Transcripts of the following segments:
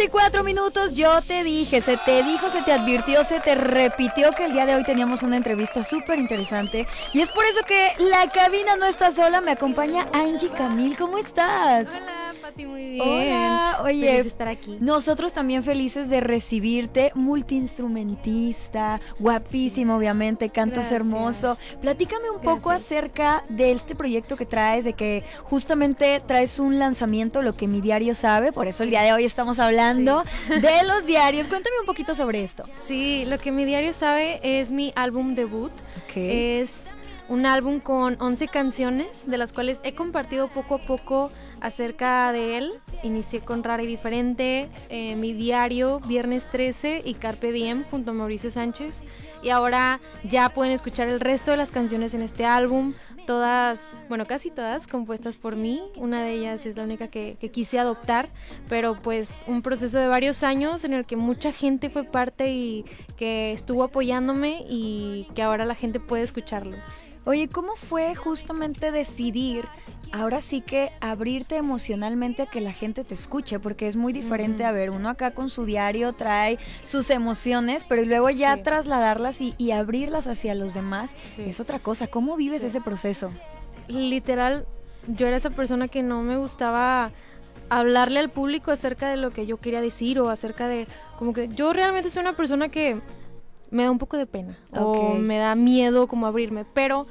9:04. Yo te dije, se te dijo, se te advirtió, se te repitió que el día de hoy teníamos una entrevista súper interesante. Y es por eso que la cabina no está sola, me acompaña Angie Camil. ¿Cómo estás? Hola, Pati, muy bien. Hola, oye, feliz de estar aquí. Nosotros también felices de recibirte, multiinstrumentista, guapísimo, obviamente, cantas Gracias. hermoso. Platícame un poco acerca de este proyecto que traes, de que justamente traes un lanzamiento, Lo que mi diario sabe, por eso el día de hoy estamos hablando de los diarios. Cuéntame un poquito sobre esto. Sí, Lo que mi diario sabe es mi álbum debut. Es un álbum con 11 canciones, de las cuales he compartido poco a poco acerca de él. Inicié con Rara y Diferente, Mi Diario, Viernes 13 y Carpe Diem junto a Mauricio Sánchez. Y ahora ya pueden escuchar el resto de las canciones en este álbum. Todas, bueno, casi todas compuestas por mí. Una de ellas es la única que quise adoptar, pero pues un proceso de varios años en el que mucha gente fue parte y que estuvo apoyándome y que ahora la gente puede escucharlo. Oye, ¿cómo fue justamente decidir, ahora sí que abrirte emocionalmente a que la gente te escuche? Porque es muy diferente, a ver, uno acá con su diario trae sus emociones, pero luego ya trasladarlas y abrirlas hacia los demás es otra cosa. ¿Cómo vives ese proceso? Literal, yo era esa persona que no me gustaba hablarle al público acerca de lo que yo quería decir o acerca de, como que yo realmente soy una persona que me da un poco de pena o me da miedo como abrirme, pero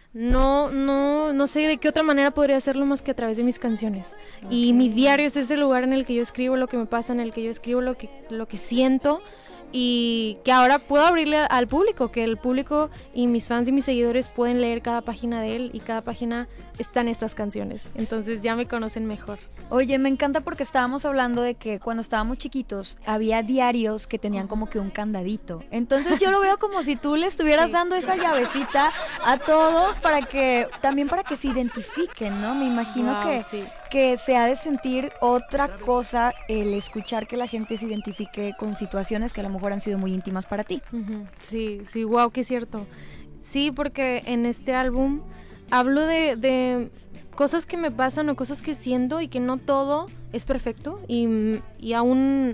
no sé de qué otra manera podría hacerlo más que a través de mis canciones. Y mi diario es ese lugar en el que yo escribo lo que me pasa, en el que yo escribo lo que siento, y que ahora puedo abrirle al público, que el público y mis fans y mis seguidores pueden leer cada página de él y cada página están estas canciones, entonces ya me conocen mejor. Oye, me encanta porque estábamos hablando de que cuando estábamos chiquitos había diarios que tenían como que un candadito. Entonces yo lo veo como si tú le estuvieras dando esa llavecita a todos para que se identifiquen, ¿no? Me imagino que se ha de sentir otra cosa el escuchar que la gente se identifique con situaciones que a lo mejor han sido muy íntimas para ti. Sí, wow, qué cierto. Sí, porque en este álbum hablo de cosas que me pasan o cosas que siento y que no todo es perfecto y aún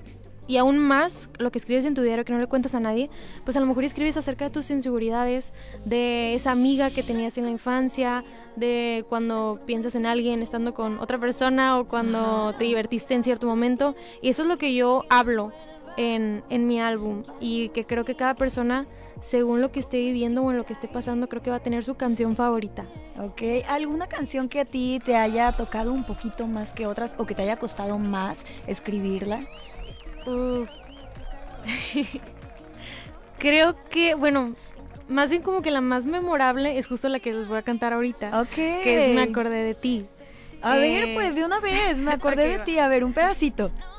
más lo que escribes en tu diario que no le cuentas a nadie, pues a lo mejor escribes acerca de tus inseguridades, de esa amiga que tenías en la infancia, de cuando piensas en alguien estando con otra persona o cuando te divertiste en cierto momento, y eso es lo que yo hablo en mi álbum, y que creo que cada persona, según lo que esté viviendo o en lo que esté pasando, creo que va a tener su canción favorita. Ok, ¿alguna canción que a ti te haya tocado un poquito más que otras o que te haya costado más escribirla? Creo que, bueno, más bien como que la más memorable es justo la que les voy a cantar ahorita, que es Me acordé de ti. A ver, pues de una vez, me acordé de ti, a ver, un pedacito.